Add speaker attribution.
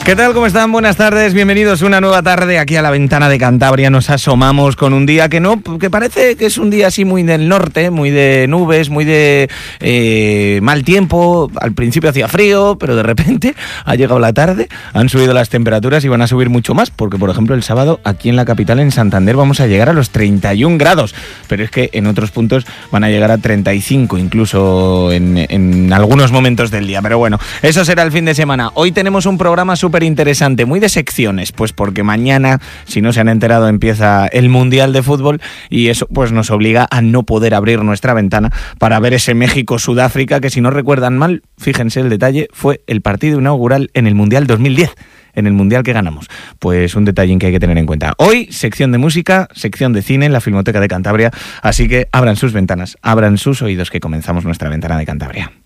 Speaker 1: ¿Qué tal? ¿Cómo están? Buenas tardes, bienvenidos una nueva tarde aquí a la Ventana de Cantabria. Nos asomamos con un día que parece que es un día así muy del norte, muy de nubes, muy de mal tiempo. Al principio hacía frío, pero de repente ha llegado la tarde, han subido las temperaturas y van a subir mucho más, porque por ejemplo el sábado aquí en la capital, en Santander, vamos a llegar a los 31 grados, pero es que en otros puntos van a llegar a 35, incluso en algunos momentos del día. Pero bueno, eso será el fin de semana. Hoy tenemos un programa súper interesante, muy de secciones, pues porque mañana, si no se han enterado, empieza el Mundial de Fútbol y eso pues nos obliga a no poder abrir nuestra ventana para ver ese México-Sudáfrica, que si no recuerdan mal, fíjense el detalle, fue el partido inaugural en el Mundial 2010. En el Mundial que ganamos. Pues un detallín que hay que tener en cuenta. Hoy, sección de música, sección de cine en la Filmoteca de Cantabria, así que abran sus ventanas, abran sus oídos, que comenzamos nuestra Ventana de Cantabria.